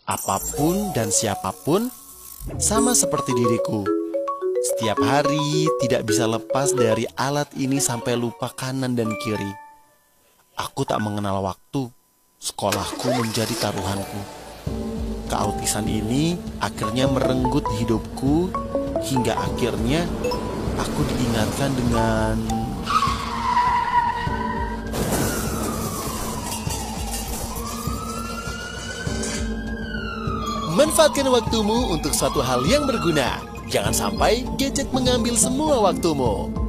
Apapun dan siapapun sama seperti diriku. Setiap hari tidak bisa lepas dari alat ini sampai lupa kanan dan kiri. Aku tak mengenal waktu. Sekolahku menjadi taruhanku. Keautisan ini akhirnya merenggut hidupku hingga akhirnya aku diingatkan dengan manfaatkan waktumu untuk suatu hal yang berguna. Jangan sampai gadget mengambil semua waktumu.